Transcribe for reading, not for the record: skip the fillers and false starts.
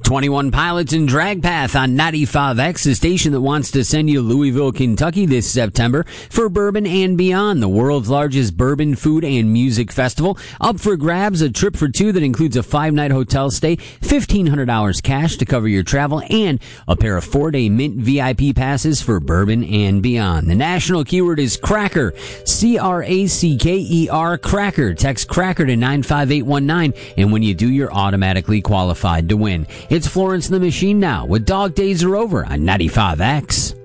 21 Pilots and Drag Path on 95X, the station that wants to send you Louisville, Kentucky this September for Bourbon and Beyond, the world's largest bourbon, food, and music festival. Up for grabs, a trip for two that includes a 5-night hotel stay, $1,500 cash to cover your travel, and a pair of 4-day Mint VIP passes for Bourbon and Beyond. The national keyword is Cracker, C-R-A-C-K-E-R, Cracker. Text Cracker to 95819, and when you do, you're automatically qualified to win. It's Florence and the Machine now with Dog Days Are Over on 95X.